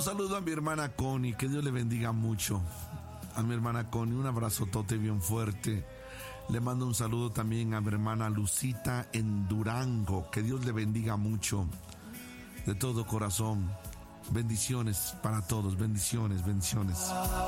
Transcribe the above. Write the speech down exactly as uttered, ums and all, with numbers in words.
saludo a mi hermana Connie, que Dios le bendiga mucho. A mi hermana Connie, un abrazotote bien fuerte. Le mando un saludo también a mi hermana Lucita en Durango, que Dios le bendiga mucho. De todo corazón, bendiciones para todos, bendiciones, bendiciones.